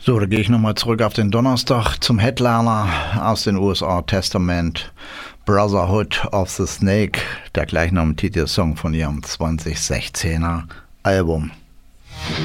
So, da gehe ich nochmal zurück auf den Donnerstag zum Headliner aus den USA, Testament, Brotherhood of the Snake, der gleichnamigen Titelsong von ihrem 2016er Album.